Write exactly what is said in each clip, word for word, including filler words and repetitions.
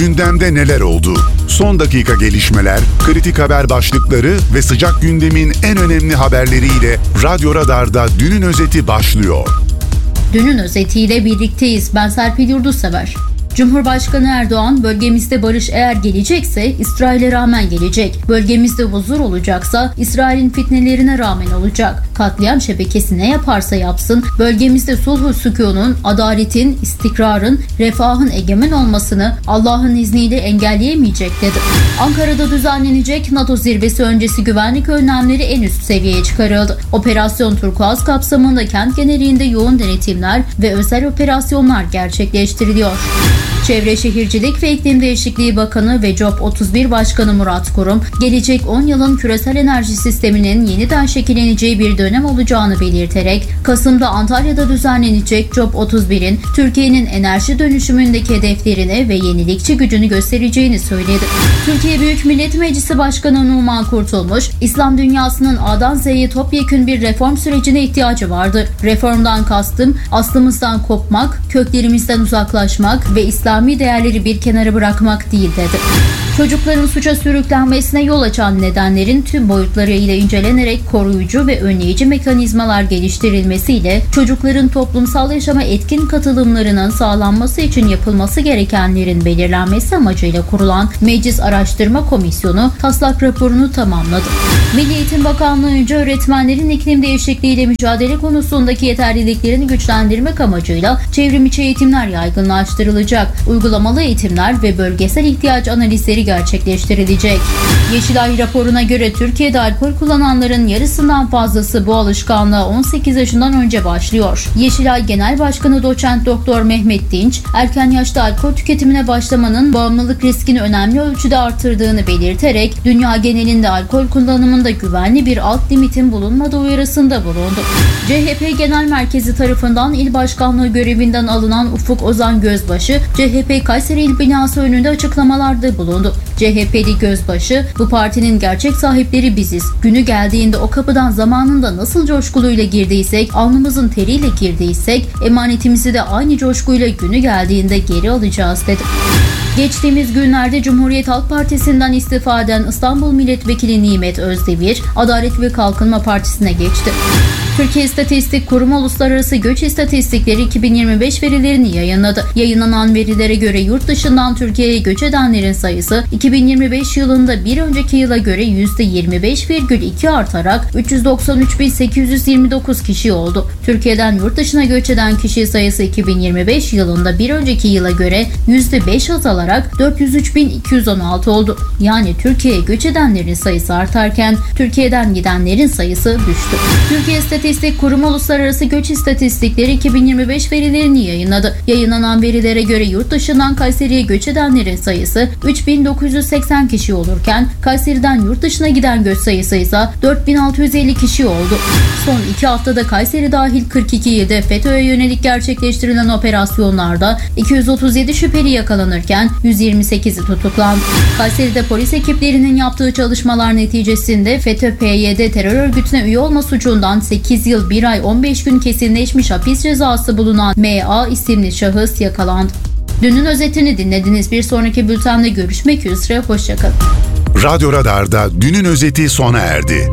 Gündemde neler oldu? Son dakika gelişmeler, kritik haber başlıkları ve sıcak gündemin en önemli haberleriyle Radyo Radar'da Dünün Özeti başlıyor. Dünün özetiyle birlikteyiz. Ben Serpil Yurdussever. Cumhurbaşkanı Erdoğan, bölgemizde barış eğer gelecekse İsrail'e rağmen gelecek. Bölgemizde huzur olacaksa İsrail'in fitnelerine rağmen olacak. Katliam şebekesi ne yaparsa yapsın, bölgemizde sulh-u sükûnun, adaletin, istikrarın, refahın egemen olmasını Allah'ın izniyle engelleyemeyecek dedi. Ankara'da düzenlenecek NATO zirvesi öncesi güvenlik önlemleri en üst seviyeye çıkarıldı. Operasyon Turkuaz kapsamında kent genelinde yoğun denetimler ve özel operasyonlar gerçekleştiriliyor. Çevre Şehircilik ve İklim Değişikliği Bakanı ve COP otuz bir Başkanı Murat Kurum, gelecek on yılın küresel enerji sisteminin yeniden şekilleneceği bir dönem olacağını belirterek, Kasım'da Antalya'da düzenlenecek COP otuz birin Türkiye'nin enerji dönüşümündeki hedeflerini ve yenilikçi gücünü göstereceğini söyledi. Türkiye Büyük Millet Meclisi Başkanı Numan Kurtulmuş, İslam dünyasının A'dan Z'ye topyekün bir reform sürecine ihtiyacı vardır. Reformdan kastım, aslımızdan kopmak, köklerimizden uzaklaşmak ve İslami değerleri bir kenara bırakmak değil dedi. Çocukların suça sürüklenmesine yol açan nedenlerin tüm boyutlarıyla incelenerek koruyucu ve önleyici mekanizmalar geliştirilmesiyle çocukların toplumsal yaşama etkin katılımlarının sağlanması için yapılması gerekenlerin belirlenmesi amacıyla kurulan Meclis Araştırma Komisyonu taslak raporunu tamamladı. Milli Eğitim Bakanlığı'nca öğretmenlerin iklim değişikliğiyle mücadele konusundaki yeterliliklerini güçlendirmek amacıyla çevrimiçi eğitimler yaygınlaştırılacak. Uygulamalı eğitimler ve bölgesel ihtiyaç analizleri gerçekleştirilecek. Yeşilay raporuna göre Türkiye'de alkol kullananların yarısından fazlası bu alışkanlığa on sekiz yaşından önce başlıyor. Yeşilay Genel Başkanı Doçent Doktor Mehmet Dinç, erken yaşta alkol tüketimine başlamanın bağımlılık riskini önemli ölçüde artırdığını belirterek dünya genelinde alkol kullanımında güvenli bir alt limitin bulunmadığı uyarısında bulundu. C H P Genel Merkezi tarafından il başkanlığı görevinden alınan Ufuk Ozan Gözbaşı, C H P Kayseri İl Binası önünde açıklamalarda bulundu. C H P'li Gözbaşı, bu partinin gerçek sahipleri biziz. Günü geldiğinde o kapıdan zamanında nasıl coşkuluyla girdiysek, alnımızın teriyle girdiysek, emanetimizi de aynı coşkuyla günü geldiğinde geri alacağız dedi. Geçtiğimiz günlerde Cumhuriyet Halk Partisi'nden istifa eden İstanbul Milletvekili Nimet Özdemir, Adalet ve Kalkınma Partisi'ne geçti. Türkiye İstatistik Kurumu Uluslararası Göç İstatistikleri iki bin yirmi beş verilerini yayınladı. Yayınlanan verilere göre yurt dışından Türkiye'ye göç edenlerin sayısı iki bin yirmi beş yılında bir önceki yıla göre yüzde yirmi beş virgül iki artarak üç yüz doksan üç bin sekiz yüz yirmi dokuz kişi oldu. Türkiye'den yurt dışına göç eden kişi sayısı iki bin yirmi beş yılında bir önceki yıla göre yüzde beş azalarak dört yüz üç bin iki yüz on altı oldu. Yani Türkiye'ye göç edenlerin sayısı artarken Türkiye'den gidenlerin sayısı düştü. Türkiye İstatistik İstatistik Kurumu Uluslararası Göç İstatistikleri iki bin yirmi beş verilerini yayınladı. Yayınlanan verilere göre yurt dışından Kayseri'ye göç edenlerin sayısı üç bin dokuz yüz seksen kişi olurken Kayseri'den yurt dışına giden göç sayısı ise dört bin altı yüz elli kişi oldu. Son iki haftada Kayseri dahil kırk iki ilde FETÖ'ye yönelik gerçekleştirilen operasyonlarda iki yüz otuz yedi şüpheli yakalanırken yüz yirmi sekizi tutuklandı. Kayseri'de polis ekiplerinin yaptığı çalışmalar neticesinde FETÖ-P Y D terör örgütüne üye olma suçundan sekiz yıl bir ay on beş gün kesinleşmiş hapis cezası bulunan M A isimli şahıs yakalandı. Dünün özetini dinlediniz. Bir sonraki bültende görüşmek üzere. Hoşçakalın. Radyo Radar'da Dünün özeti sona erdi.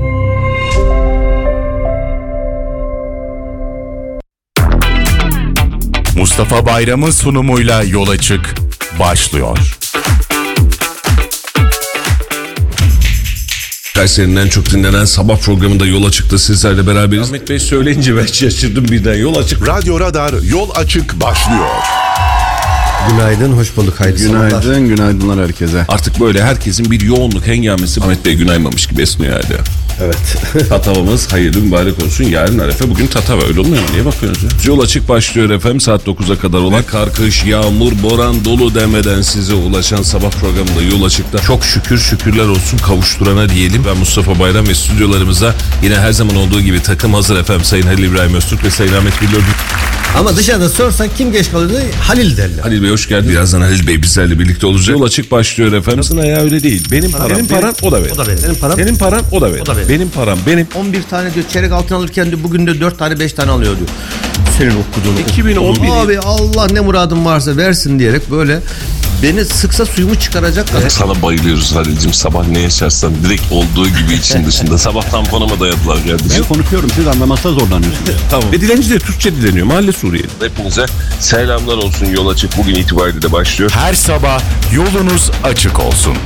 Mustafa Bayram'ın sunumuyla Yola Çık başlıyor. Kayseri'nin en çok dinlenen sabah programında Yola Çık'ta sizlerle beraberiz. Ahmet Bey söyleyince ben şaşırdım birden. Yola Çık. Radyo Radar Yol Açık başlıyor. Günaydın, hoş bulduk. Hayırlı Günaydın, sabahlar. günaydınlar herkese. Artık böyle herkesin bir yoğunluk hengamesi Ahmet Bey günaymamış gibi esniyor hala. Evet. Tatavamız hayırlı mübarek olsun. Yarın Arefe, bugün Tatava. Öyle olmuyor mu? Niye bakıyorsunuz ya? Yol Açık başlıyor efendim. Saat dokuza kadar olan kar, kış, yağmur, boran, dolu demeden size ulaşan sabah programında Yol Açık'ta çok şükür şükürler olsun kavuşturana diyelim. Ben Mustafa Bayram ve stüdyolarımıza yine her zaman olduğu gibi takım hazır efendim. Sayın Halil İbrahim Öztürk ve Sayın Ahmet Güllü. Ama dışarıda sorsan kim geç kalıyordu? Halil derler. Halil Bey hoş geldin. Birazdan Halil Bey bizlerle birlikte olacak. Yol Açık başlıyor efendim. Nasıl ya, öyle değil. Benim param, Benim benim param, o da benim. O da benim. Senin param. Senin paran, o da benim. O da benim. Benim param, benim. on bir tane diyor çeyrek altın alırken diyor bugün de dört tane beş tane alıyor diyor. Senin okuduğun. iki bin on bir Abi Allah ne muradın varsa versin diyerek böyle beni sıksa suyumu çıkaracak kadar. Sana bayılıyoruz Halil'cim. Sabah ne yaşarsan direkt olduğu gibi için dışında. Sabah tamponuma dayadılar kardeşim. Ben konuşuyorum, siz anlamakta zorlanıyorsunuz. Tamam. Ve dilenci de Türkçe dileniyor. Mahalle Suriyeli. Hepinize selamlar olsun. Yol Açık bugün itibariyle de başlıyor. Her sabah yolunuz açık olsun.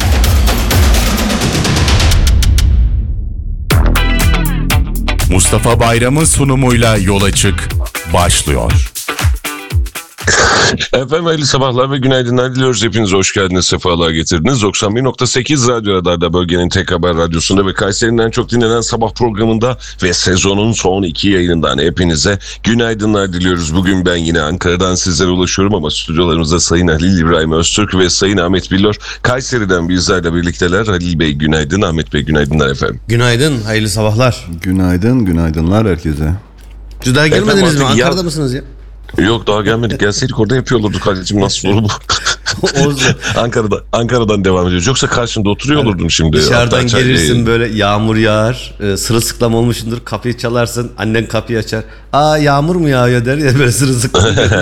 Mustafa Bayram'ın sunumuyla Yol Açık başlıyor. Efendim hayırlı sabahlar ve günaydınlar diliyoruz. Hepiniz hoş geldiniz, sefalar getirdiniz. doksan bir nokta sekiz Radyo Radar'da, bölgenin tek haber radyosunda ve Kayseri'nin en çok dinlenen sabah programında ve sezonun son iki yayınından hepinize günaydınlar diliyoruz. Bugün ben yine Ankara'dan sizlere ulaşıyorum ama stüdyolarımızda Sayın Halil İbrahim Öztürk ve Sayın Ahmet Billor Kayseri'den bizlerle birlikteler. Halil Bey günaydın, Ahmet Bey günaydınlar efendim. Günaydın, hayırlı sabahlar. Günaydın, günaydınlar herkese. Siz daha gelmediniz Efendim, mi? artık Ankara'da ya- mısınız ya? Yok daha gelmedik. Gelseydik orada yapıyor olurduk Halil'cim. Nasıl soru bu? Ankara'da, Ankara'dan devam ediyoruz. Yoksa karşında oturuyor olurdum şimdi. Dışarıdan Hatta çay- gelirsin böyle yağmur yağar, e, sırılsıklam olmuşsundur, kapıyı çalarsın, annen kapıyı açar. Aa yağmur mu yağıyor der ya böyle sırılsıklam.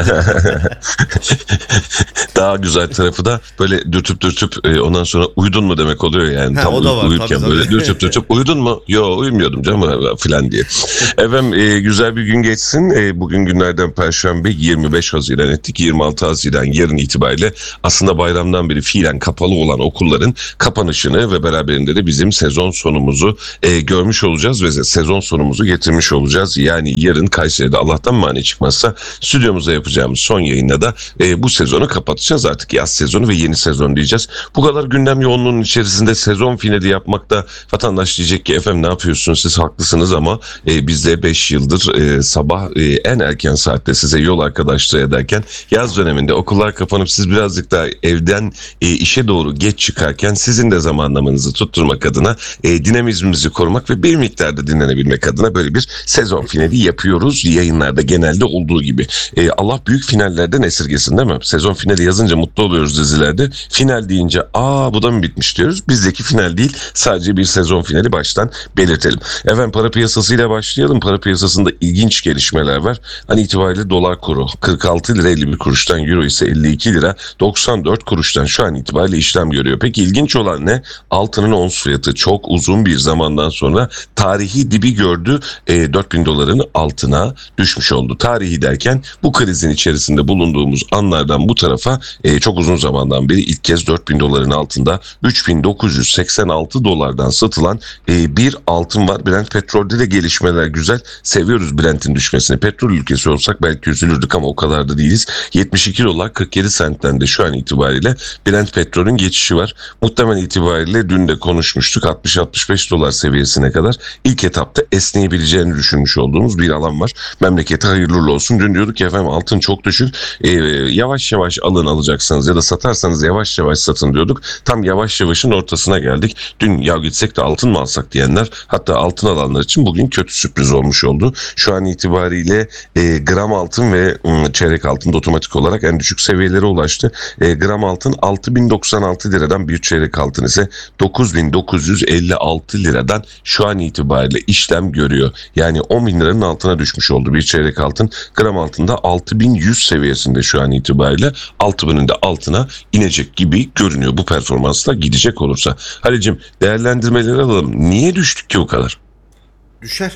Daha güzel tarafı da böyle dürtüp dürtüp e, ondan sonra uyudun mu demek oluyor yani. Ha, Tam o da var, uyurken tabii, böyle tabii. dürtüp dürtüp uyudun mu? Yo uyumuyordum canım filan diye. Efendim e, güzel bir gün geçsin. E, bugün günlerden Perşembe yirmi beş Haziran ettik. yirmi altı Haziran yarın itibariyle aslında bayramdan beri fiilen kapalı olan okulların kapanışını ve beraberinde de bizim sezon sonumuzu e, görmüş olacağız ve sezon sonumuzu getirmiş olacağız. Yani yarın Kayseri'de Allah'tan mani çıkmazsa stüdyomuzda yapacağımız son yayında da e, bu sezonu kapatacağız. Artık yaz sezonu ve yeni sezon diyeceğiz. Bu kadar gündem yoğunluğunun içerisinde sezon finali yapmakta vatandaş diyecek ki efendim ne yapıyorsunuz, siz haklısınız ama e, biz de beş yıldır e, sabah e, en erken saatte size yol arkadaşlığı ederken yaz döneminde okullar kapanıp siz birazcık daha evden e, işe doğru geç çıkarken sizin de zamanlamanızı tutturmak adına e, dinamizmimizi korumak ve bir miktarda dinlenebilmek adına böyle bir sezon finali yapıyoruz. Yayınlarda genelde olduğu gibi. E, Allah büyük finallerden esirgesin değil mi? Sezon finali yazınca mutlu oluyoruz dizilerde. Final deyince aa bu da mı bitmiş diyoruz. Bizdeki final değil, sadece bir sezon finali baştan belirtelim. Efendim para piyasasıyla başlayalım. Para piyasasında ilginç gelişmeler var. An itibariyle dolar kuru kırk altı lira elli bir kuruştan, euro ise elli iki lira doksan dört kuruştan şu an itibariyle işlem görüyor. Peki ilginç olan ne? Altının ons fiyatı çok uzun bir zamandan sonra tarihi dibi gördü. E, dört bin doların altına düşmüş oldu. Tarihi derken bu krizin içerisinde bulunduğumuz anlardan bu tarafa e, çok uzun zamandan beri ilk kez dört bin doların altında üç bin dokuz yüz seksen altı dolardan satılan e, bir altın var. Brent petrolde de gelişmeler güzel. Seviyoruz Brent'in düşmesini. Petrol ülkesi olsak belki üzülürdük ama o kadar da değiliz. yetmiş iki dolar kırk yedi sentten de şu an itibariyle Brent petrolün geçişi var. Muhtemelen itibariyle dün de konuşmuştuk. altmış altmış beş dolar seviyesine kadar ilk etapta esneyebileceğini düşünmüş olduğumuz bir alan var. Memlekete hayırlı uğurlu olsun. Dün diyorduk ki efendim altın çok düşük. Ee, yavaş yavaş alın alacaksanız ya da satarsanız yavaş yavaş satın diyorduk. Tam yavaş yavaşın ortasına geldik. Dün ya gitsek de altın mı alsak diyenler, hatta altın alanlar için bugün kötü sürpriz olmuş oldu. Şu an itibariyle e, gram altın ve ım, çeyrek altın da otomatik olarak en düşük seviyelere ulaştı. E, gram altın altı bin doksan altı liradan, bir çeyrek altın ise dokuz bin dokuz yüz elli altı liradan şu an itibariyle işlem görüyor. Yani on bin liranın altına düşmüş oldu bir çeyrek altın. Gram altında altı bin yüz seviyesinde şu an itibariyle, altı binin de altına inecek gibi görünüyor bu performansla gidecek olursa. Halicim değerlendirmeleri alalım. Niye düştük ki o kadar? Düşer.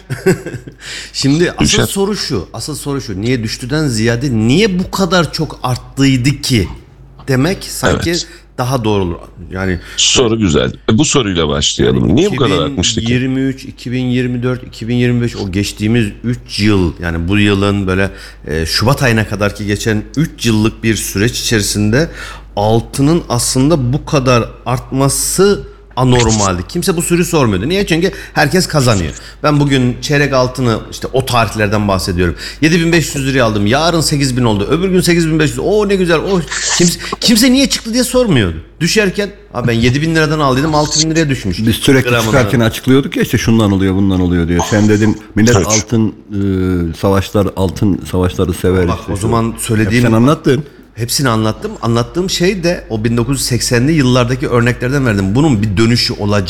Şimdi asıl Düşer. soru şu. Asıl soru şu. Niye düştüden ziyade niye bu kadar çok arttıydı ki demek sanki Evet. daha doğru olur. Yani Soru güzel. E, bu soruyla başlayalım. Niye bu kadar artmıştı ki? iki bin yirmi üç, iki bin yirmi dört, iki bin yirmi beş o geçtiğimiz üç yıl, yani bu yılın böyle e, Şubat ayına kadar ki geçen üç yıllık bir süreç içerisinde altının aslında bu kadar artması anormaldi. Kimse bu soruyu sormuyordu. Niye? Çünkü herkes kazanıyor. Ben bugün çeyrek altını, işte o tarihlerden bahsediyorum, yedi bin beş yüz liraya aldım. Yarın sekiz bin oldu. Öbür gün sekiz bin beş yüz. O ne güzel. O kimse, kimse niye çıktı diye sormuyordu. Düşerken ha ben yedi bin liradan aldıydım, altı bin liraya düşmüş. Biz sürekli Gramına. çıkarken açıklıyorduk ya işte şundan oluyor bundan oluyor diyor. Sen dedin millet Evet. altın e, savaşlar altın savaşları sever. Bak işte. o zaman Hep söylediğim sen anlattın. hepsini anlattım. Anlattığım şey de o bin dokuz yüz seksenli yıllardaki örneklerden verdim. Bunun bir dönüşü olacak.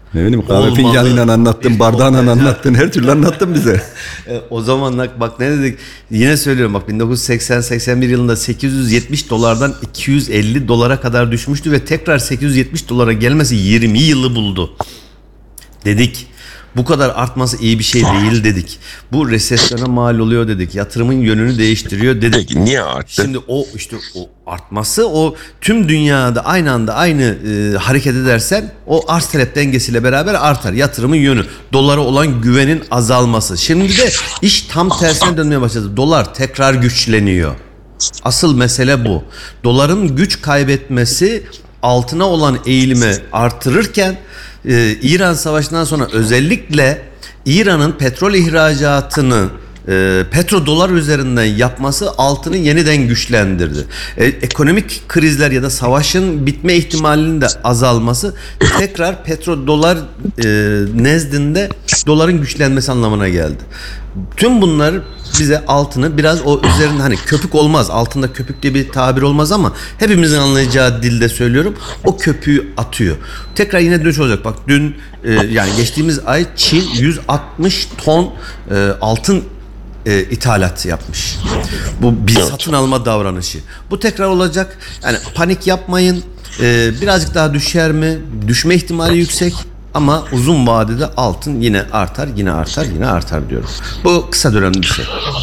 Ne bileyim kahve olmalı. fincanıyla anlattın, bardağıyla anlattın, her türlü anlattın bize. E, o zamanlar bak ne dedik, yine söylüyorum bak bin dokuz yüz seksen seksen bir yılında sekiz yüz yetmiş dolardan iki yüz elli dolara kadar düşmüştü ve tekrar sekiz yüz yetmiş dolara gelmesi yirmi yılı buldu. Dedik bu kadar artması iyi bir şey değil dedik. Bu resesyona mal oluyor dedik. Yatırımın yönünü değiştiriyor dedik. Peki niye arttı? Şimdi o işte o artması, o tüm dünyada aynı anda aynı e, hareket edersen o arz talep dengesiyle beraber artar. Yatırımın yönü, dolara olan güvenin azalması. Şimdi de iş tam tersine dönmeye başladı. Dolar tekrar güçleniyor. Asıl mesele bu. Doların güç kaybetmesi altına olan eğilimi artırırken e, İran Savaşı'ndan sonra özellikle İran'ın petrol ihracatını e, petrodolar üzerinden yapması altını yeniden güçlendirdi. E, ekonomik krizler ya da savaşın bitme ihtimalinin de azalması tekrar petrodolar e, nezdinde doların güçlenmesi anlamına geldi. Tüm bunlar bize altını biraz o üzerinde, hani köpük olmaz, altında köpük diye bir tabir olmaz ama hepimizin anlayacağı dilde söylüyorum, o köpüğü atıyor. Tekrar yine dönüş olacak. Bak dün e, yani geçtiğimiz ay Çin yüz altmış ton e, altın e, ithalat yapmış. Bu bir satın alma davranışı. Bu tekrar olacak. Yani panik yapmayın. E, birazcık daha düşer mi? Düşme ihtimali yüksek. Ama uzun vadede altın yine artar, yine artar, yine artar diyorum. Bu kısa dönemli bir şey.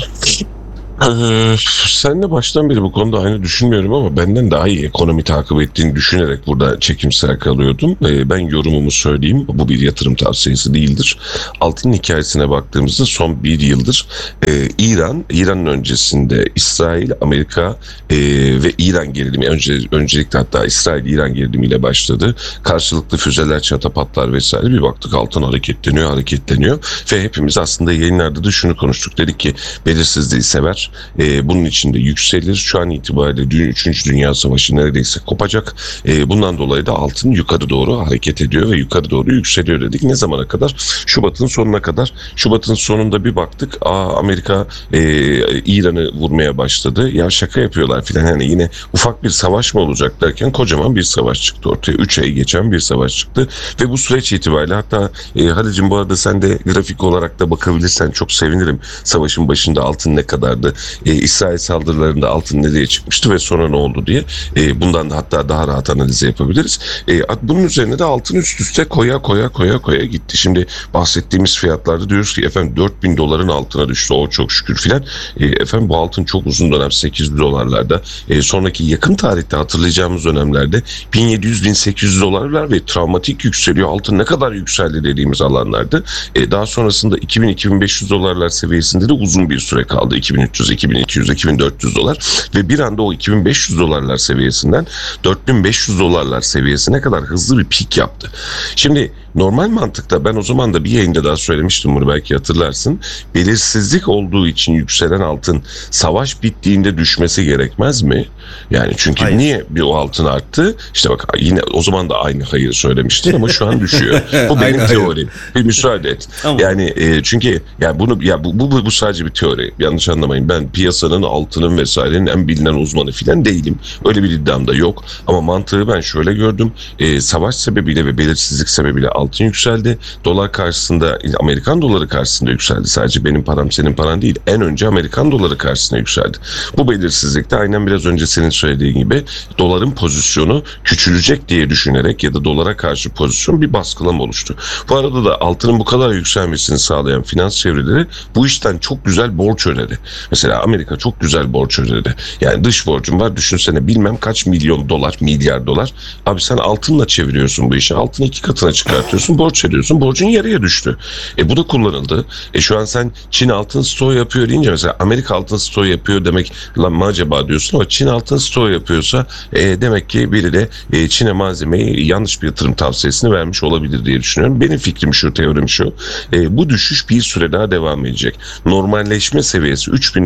Ee, sen de baştan beri bu konuda aynı düşünmüyorum ama benden daha iyi ekonomi takip ettiğini düşünerek burada çekimser kalıyordum. Ee, ben yorumumu söyleyeyim. Bu bir yatırım tavsiyesi değildir. Altının hikayesine baktığımızda son bir yıldır e, İran, İran'ın öncesinde İsrail, Amerika e, ve İran gerilimi, önce, öncelikle hatta İsrail-İran gerilimiyle başladı. Karşılıklı füzeler, çatapatlar vesaire, bir baktık altın hareketleniyor, hareketleniyor ve hepimiz aslında yayınlarda da şunu konuştuk. Dedik ki belirsizliği sever. Ee, bunun içinde yükselir. Şu an itibariyle üçüncü Dünya Savaşı neredeyse kopacak. Ee, bundan dolayı da altın yukarı doğru hareket ediyor ve yukarı doğru yükseliyor dedik. Ne zamana kadar? Şubat'ın sonuna kadar. Şubat'ın sonunda bir baktık. Aa, Amerika e, İran'ı vurmaya başladı. Ya şaka yapıyorlar filan. Yani yine ufak bir savaş mı olacak derken kocaman bir savaş çıktı ortaya. üç ay geçen bir savaş çıktı. Ve bu süreç itibariyle, hatta e, Halicim bu arada sen de grafik olarak da bakabilirsen çok sevinirim. Savaşın başında altın ne kadardı? Ee, İsrail saldırılarında altın nereye çıkmıştı ve sonra ne oldu diye. Ee, bundan da hatta daha rahat analiz yapabiliriz. Ee, bunun üzerine de altın üst üste koya koya koya koya gitti. Şimdi bahsettiğimiz fiyatlarda diyoruz ki efendim dört bin doların altına düştü. O çok şükür filan. Ee, efendim bu altın çok uzun dönem sekiz yüz dolarlarda. Ee, sonraki yakın tarihte hatırlayacağımız dönemlerde bin yedi yüz bin sekiz yüz dolarlar ve travmatik yükseliyor. Altın ne kadar yükseldi dediğimiz alanlarda. Ee, daha sonrasında iki bin iki bin beş yüz dolarlar seviyesinde de uzun bir süre kaldı. iki bin üç yüz iki bin iki yüz iki bin dört yüz dolar ve bir anda o iki bin beş yüz dolarlar seviyesinden dört bin beş yüz dolarlar seviyesine kadar hızlı bir pik yaptı. Şimdi normal mantıkta ben o zaman da bir yayında daha söylemiştim bunu, belki hatırlarsın. Belirsizlik olduğu için yükselen altın savaş bittiğinde düşmesi gerekmez mi? Yani çünkü hayır. Niye bir o altın arttı? İşte bak yine o zaman da aynı hayır söylemiştin ama şu an düşüyor. Bu benim teorim. Bir müsaade et. Tamam. Yani e, çünkü yani bunu ya bu, bu bu sadece bir teori. Yanlış anlamayın. Ben piyasanın, altının vesairenin en bilinen uzmanı filan değilim. Öyle bir iddiam da yok. Ama mantığı ben şöyle gördüm. E, savaş sebebiyle ve belirsizlik sebebiyle altın yükseldi. Dolar karşısında, Amerikan doları karşısında yükseldi. Sadece benim param senin paran değil. En önce Amerikan doları karşısında yükseldi. Bu belirsizlikte aynen biraz önce senin söylediğin gibi doların pozisyonu küçülecek diye düşünerek ya da dolara karşı pozisyon bir baskılama oluştu. Bu arada da altının bu kadar yükselmesini sağlayan finans çevreleri bu işten çok güzel borç ödedi. Mesela Amerika çok güzel borç ödedi. Yani dış borcun var, düşünsene bilmem kaç milyon dolar, milyar dolar. Abi sen altınla çeviriyorsun bu işi. Altını iki katına çıkartıyorsun, borç ediyorsun. Borcun yarıya düştü. E bu da kullanıldı. E şu an sen Çin altın stoğu yapıyor deyince mesela Amerika altın stoğu yapıyor demek lan mı acaba diyorsun ama Çin altın stoğu yapıyorsa e, demek ki biri de e, Çin'e malzemeyi yanlış bir yatırım tavsiyesini vermiş olabilir diye düşünüyorum. Benim fikrim şu, teorim şu. E, bu düşüş bir süre daha devam edecek. Normalleşme seviyesi üç bin dolar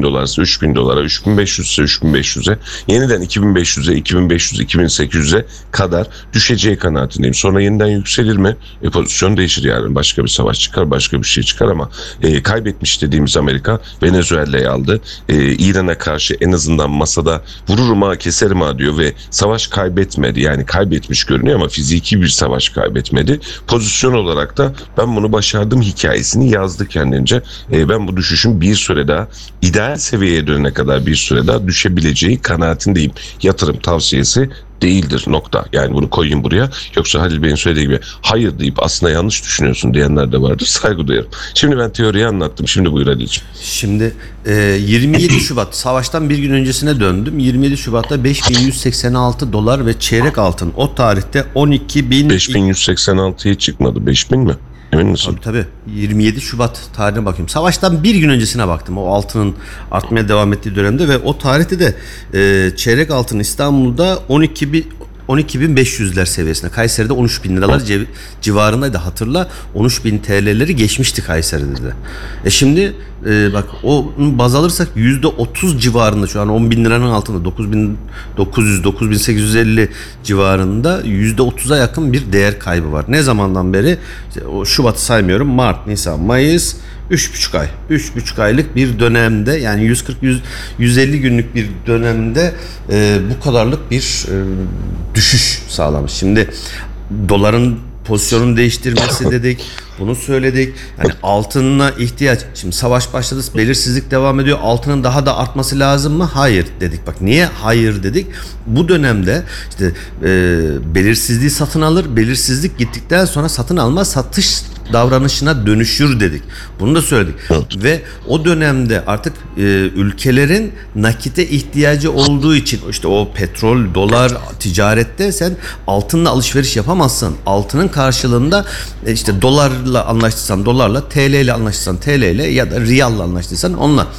dolarsa üç bin dolara, üç bin beş yüz ise üç bin beş yüze, yeniden iki bin beş yüze, iki bin beş yüz, iki bin sekiz yüze kadar düşeceği kanaatindeyim. Sonra yeniden yükselir mi? E, pozisyon değişir yani. Başka bir savaş çıkar, başka bir şey çıkar ama e, kaybetmiş dediğimiz Amerika Venezuela'yı aldı. E, İran'a karşı en azından masada vururum ha, keserim ha diyor ve savaş kaybetmedi. Yani kaybetmiş görünüyor ama fiziki bir savaş kaybetmedi. Pozisyon olarak da ben bunu başardım hikayesini yazdı kendince. E, ben bu düşüşün bir süre daha ideal seviyeye dönene kadar bir süre daha düşebileceği kanaatindeyim. Yatırım tavsiyesi değildir, nokta. Yani bunu koyayım buraya. Yoksa Halil Bey'in söylediği gibi hayır deyip aslında yanlış düşünüyorsun diyenler de vardır. Saygı duyarım. Şimdi ben teoriyi anlattım. Şimdi buyur Halil'ciğim. Şimdi e, yirmi yedi Şubat savaştan bir gün öncesine döndüm. yirmi yedi Şubat'ta beş bin yüz seksen altı dolar ve çeyrek altın. O tarihte on iki bin... beş bin yüz seksen altıya çıkmadı. beş bin mi? Emin misin? Tabii tabii. yirmi yedi Şubat tarihine bakıyorum. Savaştan bir gün öncesine baktım. O altının artmaya devam ettiği dönemde ve o tarihte de e, çeyrek altın İstanbul'da on iki bin on iki bin beş yüzler seviyesinde. Kayseri'de on üç bin liralar civ- civarındaydı. Hatırla, on üç bin T L'leri geçmişti Kayseri'de de. E şimdi e, bak onu baz alırsak yüzde otuz civarında, şu an on bin liranın altında, dokuz bin dokuz yüz dokuz bin sekiz yüz elli civarında yüzde otuza yakın bir değer kaybı var. Ne zamandan beri? İşte o Şubat'ı saymıyorum. Mart, Nisan, Mayıs, üç buçuk ay. üç buçuk aylık bir dönemde, yani yüz kırk yüz elli günlük bir dönemde e, bu kadarlık bir e, düşüş sağlamış. Şimdi doların pozisyonunu değiştirmesi dedik. Bunu söyledik. Yani altına ihtiyaç. Şimdi savaş başladı. Belirsizlik devam ediyor. Altının daha da artması lazım mı? Hayır dedik. Bak niye hayır dedik? Bu dönemde işte e, belirsizliği satın alır. Belirsizlik gittikten sonra satın alma, satış davranışına dönüşür dedik. Bunu da söyledik. Evet. Ve o dönemde artık e, ülkelerin nakite ihtiyacı olduğu için işte o petrol, dolar, ticarette sen altınla alışveriş yapamazsın. Altının karşılığında e, işte dolarla anlaştıysan dolarla, T L ile anlaştıysan T L ile ya da riyalla anlaştıysan onunla